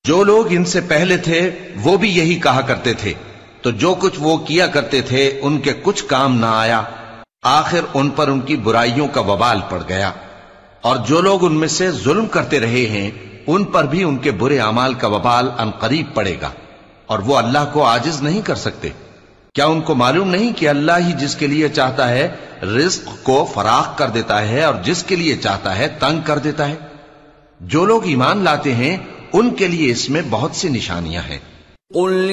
जो लोग इनसे पहले थे वो भी यही कहा करते थे, तो जो कुछ वो किया करते थे उनके कुछ काम ना आया, आखिर उन पर उनकी बुराइयों का वबाल पड़ गया। और जो लोग उनमें से जुल्म करते रहे हैं उन पर भी उनके बुरे अमाल का वबाल अनकरीब पड़ेगा, और वो अल्लाह को आजिज नहीं कर सकते। क्या उनको मालूम नहीं कि अल्लाह ही जिसके लिए चाहता है रिज्क को फराख कर देता है और जिसके लिए चाहता है तंग कर देता है। जो लोग ईमान लाते हैं उनके लिए इसमें बहुत सी निशानियां हैं।